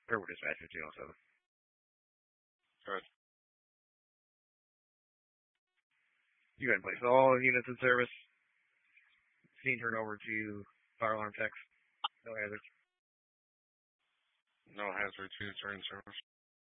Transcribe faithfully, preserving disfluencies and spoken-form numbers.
Airport Dispatch fifteen oh seven. Good. You go ahead and place all units in service. Scene turn over to fire alarm techs. No hazards. No hazard two, turn service.